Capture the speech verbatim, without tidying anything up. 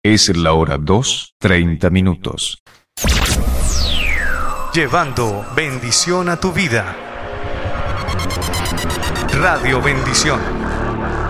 Es la hora dos, treinta minutos. Llevando bendición a tu vida. Radio Bendición.